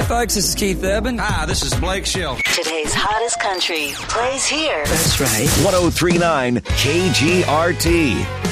Hi, folks. This is Keith Urban. Hi, this is Blake Shelton. Today's hottest country plays here. That's right. 1039 KGRT.